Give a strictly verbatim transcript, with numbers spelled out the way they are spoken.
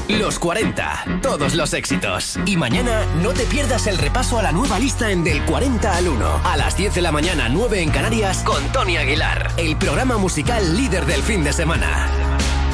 Los cuarenta, todos los éxitos. Y mañana no te pierdas el repaso a la nueva lista en Del cuarenta al uno. A las diez de la mañana, nueve en Canarias, con Tony Aguilar. El programa musical líder del fin de semana.